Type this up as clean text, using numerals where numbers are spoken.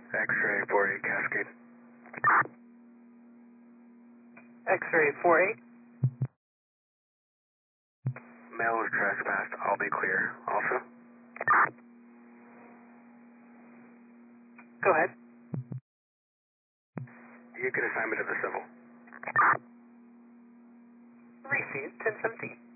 X-ray 48 Cascade. X-ray 48. Male was trespassed. I'll be clear. Also, Go ahead. you can assign me to the civil. Received 1017.